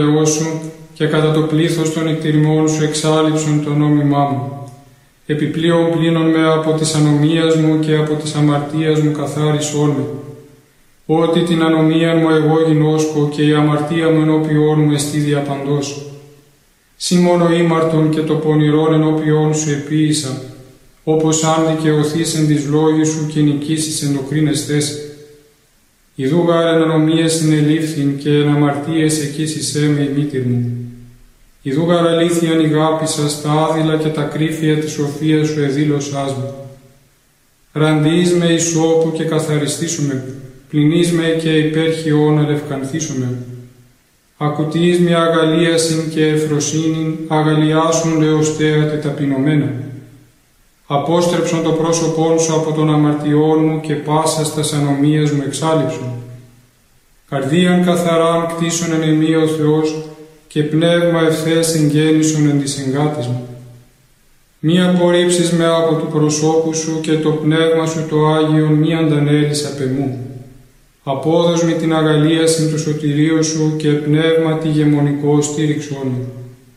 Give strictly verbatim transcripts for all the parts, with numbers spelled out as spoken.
Θεό σου και κατά το πλήθος των εκτιρμών σου εξάλειψον το νόμιμά μου. Επιπλέον πλύνον με από της ανομίας μου και από της αμαρτίας μου καθάρισόν με. Ότι την ανομία μου εγώ γινώσκω και η αμαρτία μου ενώπιόν μου εστί διαπαντός. Συ μόνο ήμαρτον και το πονηρόν ενώπιόν σου επίησα, όπως αν δικαιωθείς εν της λόγης σου και νικήσεις εν το κρίνεστες. Ιδού γάρ εν ανομίες συνελήφθην και εν αμαρτίες εκείσισέ με η μήτηρ μου. Ιδού γάρ αλήθειαν ηγάπησα στα άδειλα και τα κρύφια της σοφίας σου εδήλωσάς μου. Ραντείς με ισόπου και καθαριστήσουμε, πλυνείς με και υπέρχιον ελευκανθήσουμε. Ακουτείς με αγαλίασιν και ευφροσύνην, αγαλιάσουν λεωστέα τεταπεινωμένα. Απόστρεψον το πρόσωπόν σου από των αμαρτιών μου και πάσας τας ανομίας μου εξάλειψον. Καρδίαν καθαράν κτίσον εν εμεί ο Θεός και πνεύμα ευθές εγγέννησον εν της εγκάτης μου. Μη απορρίψεις με από του προσώπου σου και το πνεύμα σου το Άγιον μη αντανέλεις απ' εμού. Απόδος με την αγαλίασιν του σωτηρίου σου και πνεύμα τη γεμονικό στήριξόν μου.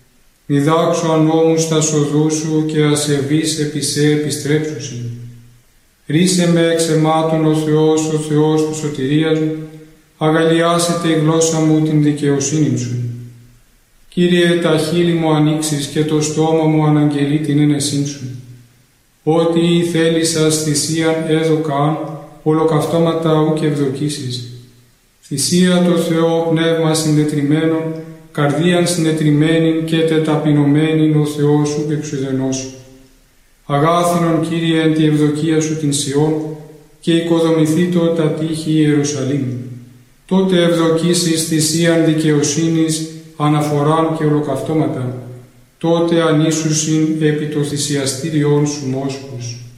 Διδάξω ανώμους στα σοδού σου και ασεβείς επί σε επιστρέψουσιν. Ρίσε με εξ αιμάτων ο Θεός, ο Θεός του σωτηρίας μου, αγαλιάσετε η γλώσσα μου την δικαιοσύνη σου. Κύριε, τα χείλη μου ανοίξεις και το στόμα μου αναγγελεί την ένεσήν σου. Ό,τι η θέλησας θυσίαν έδωκαν, ολοκαυτώματα ουκ ευδοκίσεις. Θυσία το Θεό πνεύμα συντετριμένον, καρδίαν συντετριμένην και τεταπεινωμένην ο Θεός σου εξουδενώσει. Αγάθινον, Κύριε, εν τη ευδοκία σου την Σιών και οικοδομηθήτω τα τείχη Ιερουσαλήμ. Τότε ευδοκίσεις θυσίαν δικαιοσύνης, αναφοράν και ολοκαυτώματα. Τότε ανήσουσιν επί το θυσιαστήριόν σου μόσχους.